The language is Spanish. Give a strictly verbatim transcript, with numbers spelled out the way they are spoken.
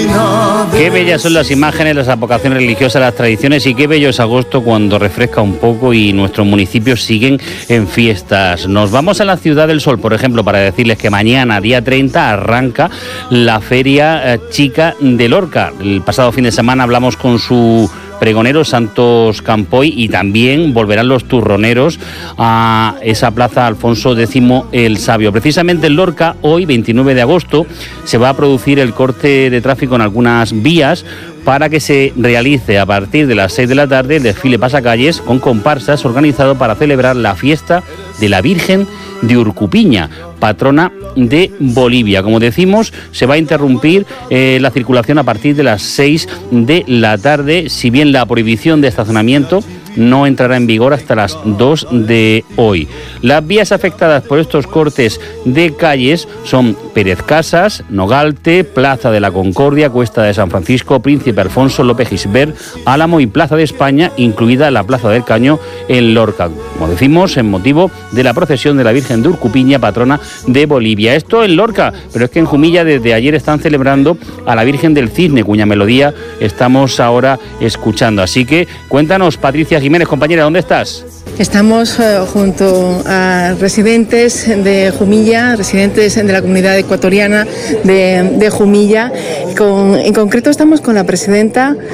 Qué bellas son las imágenes, las advocaciones religiosas, las tradiciones, y qué bello es agosto cuando refresca un poco y nuestros municipios siguen en fiestas. Nos vamos a la Ciudad del Sol, por ejemplo, para decirles que mañana, día treinta, arranca la Feria eh, Chica de Lorca. El pasado fin de semana hablamos con su pregonero, Santos Campoy, y también volverán los turroneros a esa plaza Alfonso X el Sabio. Precisamente en Lorca, hoy, veintinueve de agosto, se va a producir el corte de tráfico en algunas vías para que se realice a partir de las seis de la tarde el desfile pasacalles con comparsas organizado para celebrar la fiesta de la Virgen de Urcupiña, patrona de Bolivia. Como decimos, se va a interrumpir eh, la circulación a partir de las seis de la tarde, si bien la prohibición de estacionamiento no entrará en vigor hasta las dos de hoy. Las vías afectadas por estos cortes de calles son Pérez Casas, Nogalte, Plaza de la Concordia, Cuesta de San Francisco, Príncipe Alfonso, López Gisbert, Álamo y Plaza de España, incluida la Plaza del Caño en Lorca, como decimos, en motivo de la procesión de la Virgen de Urcupiña, patrona de Bolivia. Esto en Lorca, pero es que en Jumilla desde ayer están celebrando a la Virgen del Cisne, cuya melodía estamos ahora escuchando. Así que cuéntanos, Patricia Jiménez, compañera, ¿dónde estás? Estamos eh, junto a residentes de Jumilla, residentes de la comunidad ecuatoriana de, de Jumilla. Con, en concreto estamos con la presidenta